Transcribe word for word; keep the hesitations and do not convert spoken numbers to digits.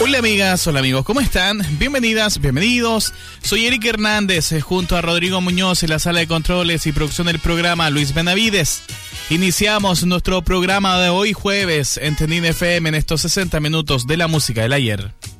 Hola amigas, hola amigos, ¿cómo están? Bienvenidas, bienvenidos. Soy Eric Hernández, eh, junto a Rodrigo Muñoz en la sala de controles y producción del programa Luis Benavides. Iniciamos nuestro programa de hoy jueves en Tendín F M en estos sesenta minutos de la música del ayer.